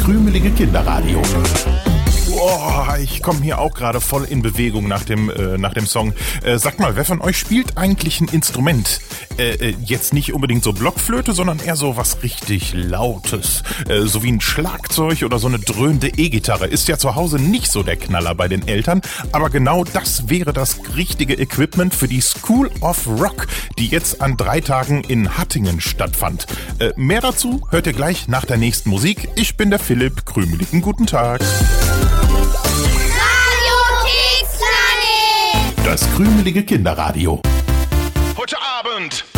krümelige Kinderradio. Oh, ich komme hier auch gerade voll in Bewegung nach dem Song. Sagt mal, wer von euch spielt eigentlich ein Instrument? Jetzt nicht unbedingt so Blockflöte, sondern eher so was richtig Lautes. So wie ein Schlagzeug oder so eine dröhnende E-Gitarre. Ist ja zu Hause nicht so der Knaller bei den Eltern, aber genau das wäre das richtige Equipment für die School of Rock, die jetzt an 3 Tagen in Hattingen stattfand. Mehr dazu hört ihr gleich nach der nächsten Musik. Ich bin der Philipp, krümeligen guten Tag. Das krümelige Kinderradio. Heute Abend